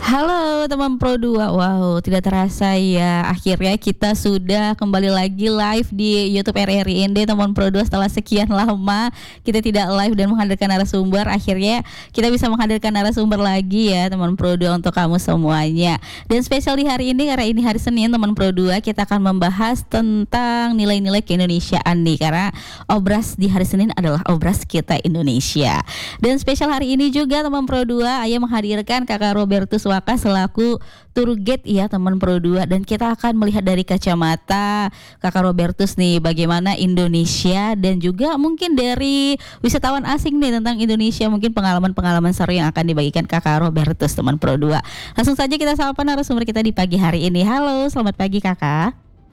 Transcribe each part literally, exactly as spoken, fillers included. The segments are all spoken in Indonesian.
Halo teman Pro dua. Wow, tidak terasa ya, akhirnya kita sudah kembali lagi live di YouTube R R I N D teman Pro dua. Setelah sekian lama kita tidak live dan menghadirkan narasumber, akhirnya kita bisa menghadirkan narasumber lagi ya teman Pro dua untuk kamu semuanya. Dan spesial di hari ini, karena ini hari Senin teman Pro dua, kita akan membahas tentang nilai-nilai keindonesiaan nih, karena obras di hari Senin adalah obras kita Indonesia. Dan spesial hari ini juga teman Pro dua, Ayah menghadirkan Kakak Robertus Waka selaku tour guide ya teman Pro dua, dan kita akan melihat dari kacamata Kakak Robertus nih bagaimana Indonesia, dan juga mungkin dari wisatawan asing nih tentang Indonesia, mungkin pengalaman-pengalaman seru yang akan dibagikan Kakak Robertus teman Pro dua. Langsung saja kita sapa narasumber kita di pagi hari ini. Halo, selamat pagi Kakak.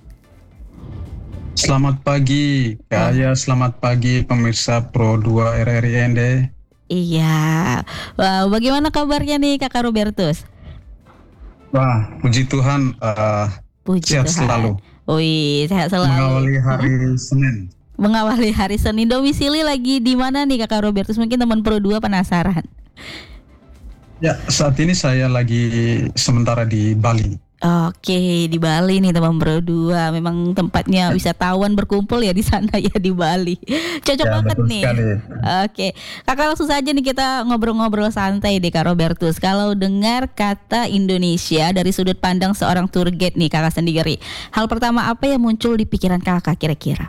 Selamat pagi Kak Aya, selamat pagi pemirsa Pro dua R R I N D. Iya, wow, bagaimana kabarnya nih Kakak Robertus? Wah, puji Tuhan, uh, Puji sehat Tuhan. selalu. Wih, sehat selalu. Mengawali hari hmm? Senin. Mengawali hari Senin. Domisili lagi di mana nih Kakak Robertus? Mungkin teman Pro dua penasaran. Ya, saat ini saya lagi sementara di Bali. Oke, di Bali nih teman Pro dua. Memang tempatnya wisatawan berkumpul ya di sana ya, di Bali. Cocok Ya, banget betul nih. sekali. Oke, Kakak langsung saja nih kita ngobrol-ngobrol santai deh Kak Robertus. Kalau dengar kata Indonesia dari sudut pandang seorang tour guide nih Kakak sendiri, hal pertama apa yang muncul di pikiran Kakak kira-kira?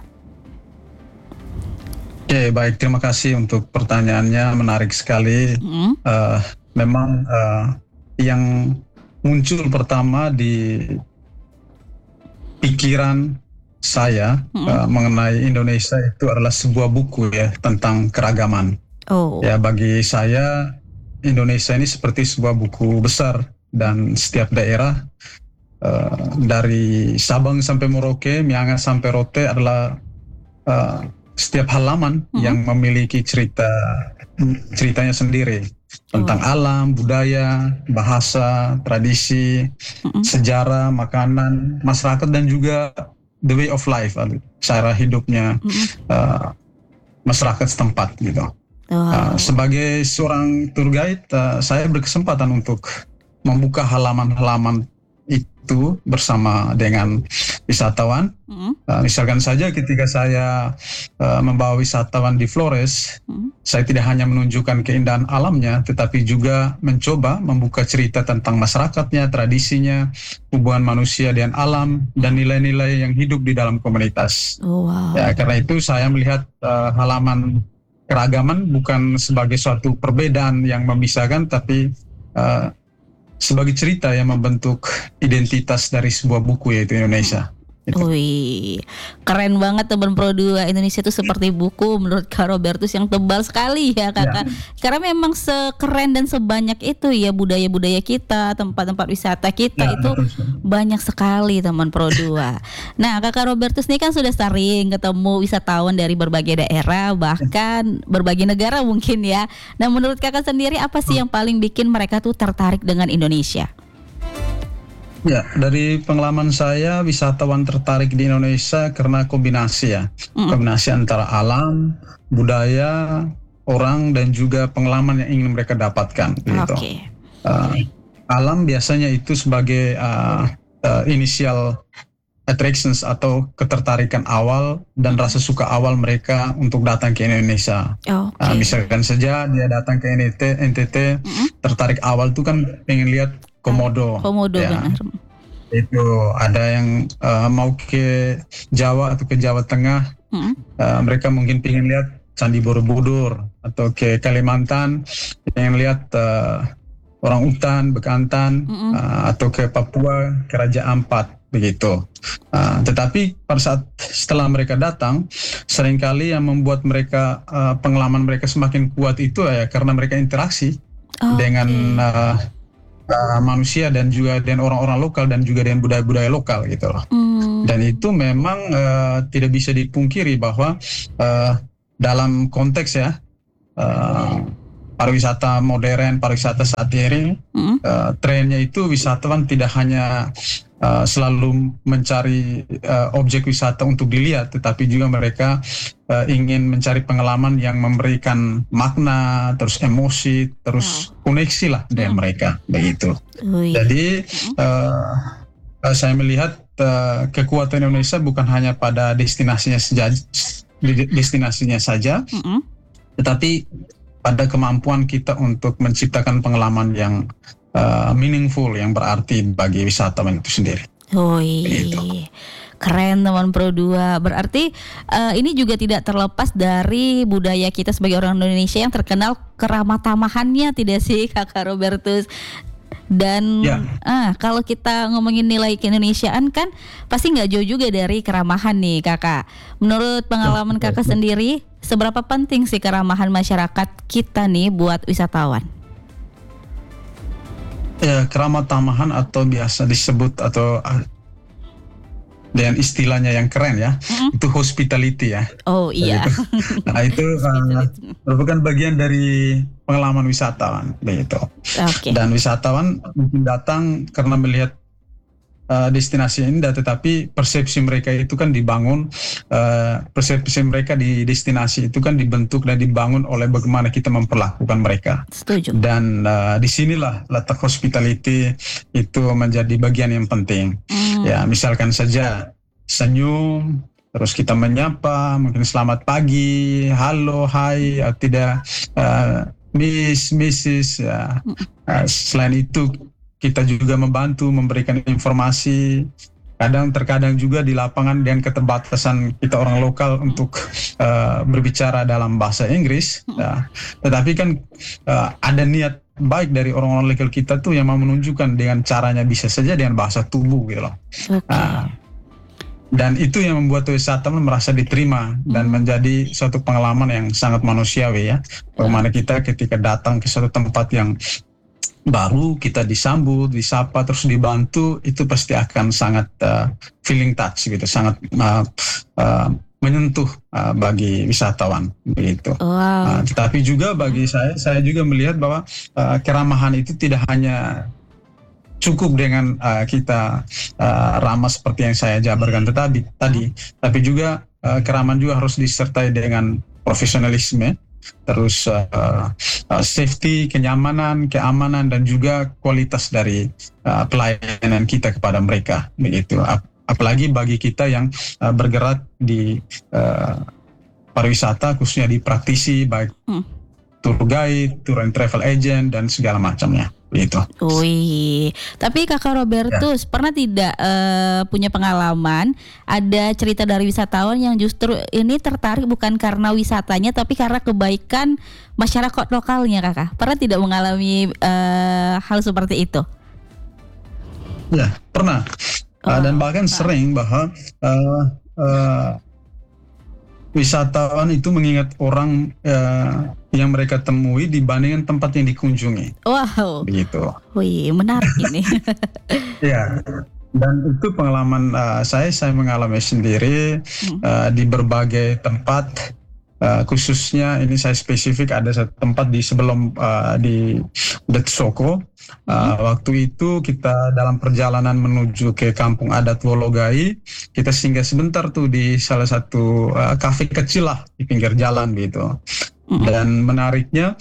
Oke, baik, terima kasih untuk pertanyaannya, menarik sekali. Hmm? Uh, memang uh, yang muncul pertama di pikiran saya hmm. uh, mengenai Indonesia itu adalah sebuah buku ya tentang keragaman. Oh. Ya, bagi saya Indonesia ini seperti sebuah buku besar, dan setiap daerah uh, dari Sabang sampai Merauke, Miangas sampai Rote adalah uh, setiap halaman hmm. yang memiliki cerita ceritanya sendiri. Tentang oh. alam, budaya, bahasa, tradisi, mm-hmm. sejarah, makanan, masyarakat, dan juga the way of life, cara hidupnya mm-hmm. uh, masyarakat setempat gitu. Oh. Uh, sebagai seorang tour guide, uh, saya berkesempatan untuk membuka halaman-halaman itu bersama dengan wisatawan. Mm-hmm. Uh, misalkan saja ketika saya uh, membawa wisatawan di Flores, mm-hmm. saya tidak hanya menunjukkan keindahan alamnya, tetapi juga mencoba membuka cerita tentang masyarakatnya, tradisinya, hubungan manusia dengan alam, dan nilai-nilai yang hidup di dalam komunitas. Oh, wow. Ya, karena itu saya melihat uh, halaman keragaman bukan sebagai suatu perbedaan yang memisahkan, tapi uh, sebagai cerita yang membentuk identitas dari sebuah buku, yaitu Indonesia. Gitu. Wih, keren banget teman Pro dua. Indonesia itu seperti buku menurut Kak Robertus yang tebal sekali ya Kakak. Ya. Karena memang sekeren dan sebanyak itu ya budaya-budaya kita, tempat-tempat wisata kita ya, itu betul. Banyak sekali teman Pro dua. Nah, Kakak Robertus ini kan sudah sering ketemu wisatawan dari berbagai daerah, bahkan berbagai negara mungkin ya. Nah, menurut Kakak sendiri apa sih yang paling bikin mereka tuh tertarik dengan Indonesia? Ya, dari pengalaman saya, wisatawan tertarik di Indonesia karena kombinasi ya, mm. kombinasi antara alam, budaya, orang, dan juga pengalaman yang ingin mereka dapatkan. Gitu. Okay. Uh, alam biasanya itu sebagai uh, uh, initial attractions atau ketertarikan awal dan rasa suka awal mereka untuk datang ke Indonesia. Okay. Uh, misalkan saja dia datang ke N T T, mm. tertarik awal itu kan pengen lihat Komodo, Komodo ya. Benar. Itu ada yang uh, mau ke Jawa atau ke Jawa Tengah, hmm. uh, mereka mungkin pengen lihat Candi Borobudur, atau ke Kalimantan pengen lihat uh, orang utan, bekantan, hmm. uh, atau ke Papua, ke Raja Ampat, begitu. Uh, tetapi pada saat setelah mereka datang, seringkali yang membuat mereka uh, pengalaman mereka semakin kuat itu ya karena mereka interaksi oh, dengan uh, Uh, manusia dan juga dengan orang-orang lokal dan juga dengan budaya-budaya lokal gitu loh. Mm. Dan itu memang uh, tidak bisa dipungkiri bahwa uh, dalam konteks ya uh, pariwisata modern, pariwisata saat ini, mm. uh, trennya itu wisatawan tidak hanya uh, selalu mencari uh, objek wisata untuk dilihat, tetapi juga mereka uh, ingin mencari pengalaman yang memberikan makna, terus emosi, terus wow. koneksi lah dengan Mm. mereka begitu. Wih. Jadi Mm-mm. uh, uh, saya melihat uh, kekuatan Indonesia bukan hanya pada destinasinya saja, destinasinya saja, Mm-mm. tetapi pada kemampuan kita untuk menciptakan pengalaman yang uh, meaningful, yang berarti bagi wisatawan itu sendiri. Begitu. Wih, keren teman Pro dua. Berarti eh, ini juga tidak terlepas dari budaya kita sebagai orang Indonesia yang terkenal keramah tamahannya, tidak sih Kakak Robertus? Dan Ya. ah kalau kita ngomongin nilai keindonesiaan kan pasti nggak jauh juga dari keramahan nih Kakak. Menurut pengalaman Ya, Kakak betul. sendiri, seberapa penting sih keramahan masyarakat kita nih buat wisatawan? Ya, keramah tamahan atau biasa disebut atau uh, dengan istilahnya yang keren ya, Mm-mm. itu hospitality ya. Oh iya. Begitu. Nah itu uh, merupakan bagian dari pengalaman wisatawan begitu. Oke. Dan wisatawan mungkin datang karena melihat uh, destinasi indah, tetapi persepsi mereka itu kan dibangun, uh, persepsi mereka di destinasi itu kan dibentuk dan dibangun oleh bagaimana kita memperlakukan mereka. Setuju. Dan uh, disinilah letak hospitality itu menjadi bagian yang penting. Hmm. Ya, misalkan saja senyum, terus kita menyapa, mungkin selamat pagi, halo, hai, atau tidak, uh, miss, missus. Ya. Uh, selain itu, kita juga membantu memberikan informasi. Kadang terkadang juga di lapangan dengan keterbatasan kita orang lokal untuk uh, berbicara dalam bahasa Inggris. Ya. Tetapi kan uh, ada niat baik dari orang-orang lokal kita tuh yang mau menunjukkan dengan caranya bisa saja dengan bahasa tubuh gitu loh. Oke. Ah, dan itu yang membuat wisatawan merasa diterima dan menjadi suatu pengalaman yang sangat manusiawi ya. Bagaimana kita ketika datang ke suatu tempat yang baru, kita disambut, disapa, terus dibantu, itu pasti akan sangat uh, feeling touch gitu, sangat uh, uh, menyentuh uh, bagi wisatawan begitu. Wow. Uh, tetapi juga bagi saya, saya juga melihat bahwa uh, keramahan itu tidak hanya cukup dengan uh, kita uh, ramah seperti yang saya jabarkan tadi, tadi, tapi juga uh, keramahan juga harus disertai dengan profesionalisme, terus uh, uh, safety, kenyamanan, keamanan, dan juga kualitas dari uh, pelayanan kita kepada mereka begitu. Apalagi bagi kita yang uh, bergerak di uh, pariwisata, khususnya di praktisi, baik Hmm. tour guide, tour and travel agent, dan segala macamnya. Gitu. Wih, tapi Kakak Robertus ya. pernah tidak uh, punya pengalaman ada cerita dari wisatawan yang justru ini tertarik bukan karena wisatanya tapi karena kebaikan masyarakat lokalnya, Kakak? Pernah tidak mengalami uh, hal seperti itu? Ya, pernah. Oh, uh, dan bahkan nah. sering bahwa uh, uh, wisatawan itu mengingat orang uh, yang mereka temui dibandingkan tempat yang dikunjungi. Wow. Begitu. Wih, menarik ini. Ya. Dan itu pengalaman uh, saya, saya mengalami sendiri hmm. uh, di berbagai tempat. Uh, khususnya ini saya spesifik ada satu tempat di sebelum uh, di Detsoko. Uh, hmm. Waktu itu kita dalam perjalanan menuju ke kampung adat Wologai, kita singgah sebentar tuh di salah satu uh, kafe kecil lah di pinggir jalan gitu. Hmm. Dan menariknya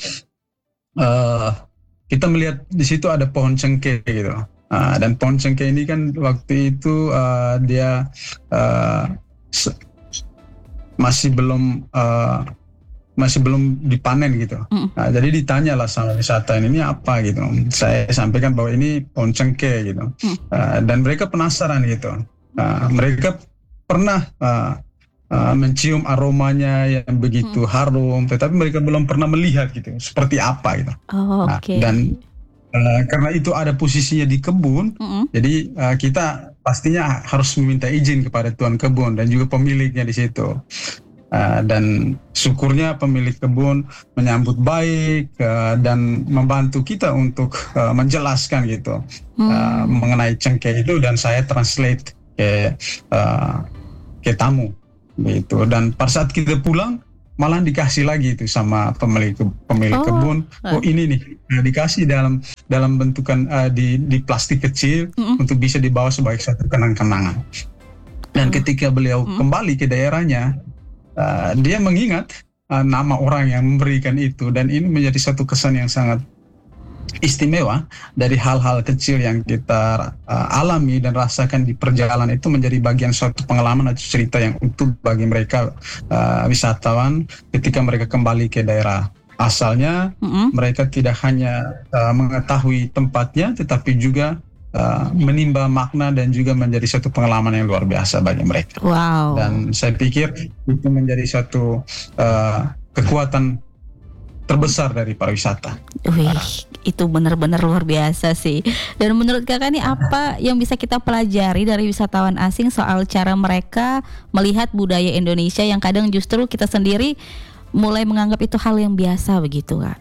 uh, kita melihat di situ ada pohon cengkeh gitu. Uh, dan pohon cengkeh ini kan waktu itu uh, dia uh, se- masih belum uh, masih belum dipanen gitu. Mm. Nah, jadi ditanyalah sama wisatawan ini apa gitu. Saya sampaikan bahwa ini pohon cengkeh gitu. Mm. Uh, dan mereka penasaran gitu. Uh, mereka pernah uh, uh, mencium aromanya yang begitu mm. harum, tetapi mereka belum pernah melihat gitu seperti apa gitu. Oh, oke. Okay. Nah, dan Uh, karena itu ada posisinya di kebun, mm-hmm. jadi uh, kita pastinya harus meminta izin kepada tuan kebun dan juga pemiliknya di situ. Uh, dan syukurnya pemilik kebun menyambut baik uh, dan membantu kita untuk uh, menjelaskan gitu mm. uh, mengenai cengkeh itu, dan saya translate ke uh, ke tamu gitu. Dan pada saat kita pulang malah dikasih lagi itu sama pemilik pemilik oh. kebun. Oh ini nih dikasih dalam dalam bentukan uh, di di plastik kecil mm-hmm. untuk bisa dibawa sebagai satu kenang-kenangan. Dan mm. ketika beliau mm. kembali ke daerahnya, uh, dia mengingat uh, nama orang yang memberikan itu, dan ini menjadi satu kesan yang sangat istimewa dari hal-hal kecil yang kita uh, alami dan rasakan di perjalanan itu menjadi bagian suatu pengalaman atau cerita yang utuh bagi mereka uh, wisatawan ketika mereka kembali ke daerah asalnya. Mm-hmm. Mereka tidak hanya uh, mengetahui tempatnya tetapi juga uh, menimba makna dan juga menjadi suatu pengalaman yang luar biasa bagi mereka. Wow. Dan saya pikir itu menjadi suatu uh, kekuatan terbesar dari pariwisata. Wih, itu benar-benar luar biasa sih. Dan menurut kakak nih, apa yang bisa kita pelajari dari wisatawan asing soal cara mereka melihat budaya Indonesia yang kadang justru kita sendiri mulai menganggap itu hal yang biasa begitu, Kak?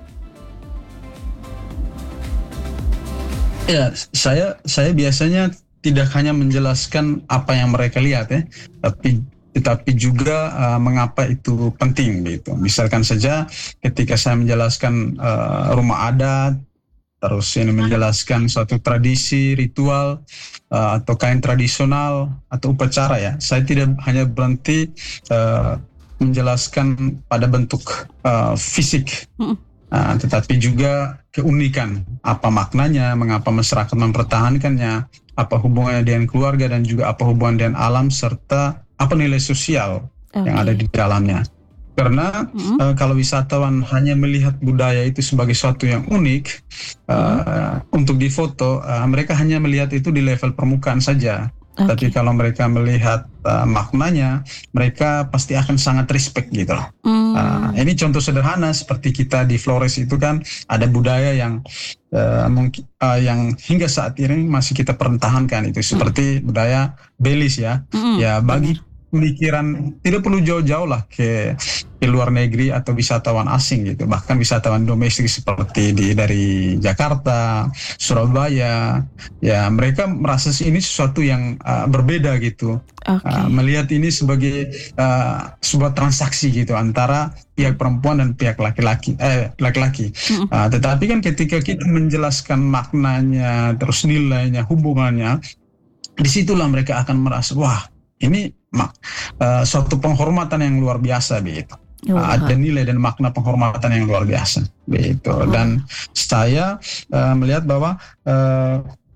Ya, saya saya biasanya tidak hanya menjelaskan apa yang mereka lihat ya, tapi tetapi juga uh, mengapa itu penting gitu. Misalkan saja ketika saya menjelaskan uh, rumah adat, terus ini menjelaskan suatu tradisi, ritual, uh, atau kain tradisional atau upacara ya. Saya tidak hanya berhenti uh, menjelaskan pada bentuk uh, fisik, uh, tetapi juga keunikan, apa maknanya, mengapa masyarakat mempertahankannya, apa hubungannya dengan keluarga dan juga apa hubungan dengan alam serta apa nilai sosial okay. yang ada di dalamnya. Karena mm-hmm. uh, kalau wisatawan hanya melihat budaya itu sebagai sesuatu yang unik uh, mm-hmm. untuk difoto, uh, mereka hanya melihat itu di level permukaan saja. Okay. Tapi kalau mereka melihat uh, maknanya, mereka pasti akan sangat respect gitu loh. Mm. Uh, ini contoh sederhana seperti kita di Flores itu kan ada budaya yang uh, mungkin uh, yang hingga saat ini masih kita pertahankan itu seperti mm. budaya Belis ya. Mm. Ya bagi pemikiran tidak perlu jauh-jauh lah ke, ke luar negeri atau wisatawan asing gitu, bahkan wisatawan domestik seperti di dari Jakarta, Surabaya, ya mereka merasa ini sesuatu yang uh, berbeda gitu, okay. uh, melihat ini sebagai uh, sebuah transaksi gitu antara pihak perempuan dan pihak laki-laki, eh laki-laki. Mm-hmm. Uh, tetapi kan ketika kita menjelaskan maknanya, terus nilainya, hubungannya, disitulah mereka akan merasa wah. Ini mak, uh, suatu penghormatan yang luar biasa begitu. Uh, ada nilai dan makna penghormatan yang luar biasa begitu. Uh. Dan saya uh, melihat bahwa uh,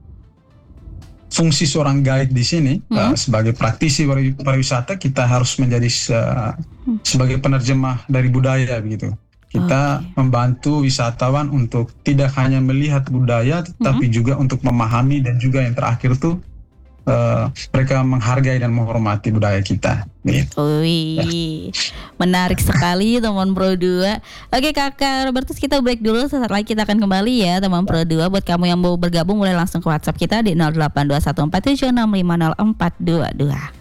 fungsi seorang guide di sini uh. Uh, sebagai praktisi pariwisata kita harus menjadi se- sebagai penerjemah dari budaya begitu. Kita okay. membantu wisatawan untuk tidak hanya melihat budaya, tetapi uh-huh. juga untuk memahami dan juga yang terakhir tuh Uh, mereka menghargai dan menghormati budaya kita. Gitu. Wih, ya. Menarik sekali teman Pro dua. Oke Kakak Robertus, kita break dulu. Sesaat lagi kita akan kembali ya teman Pro dua. Buat kamu yang mau bergabung boleh langsung ke WhatsApp kita di nol delapan dua satu empat tujuh enam lima nol empat dua dua.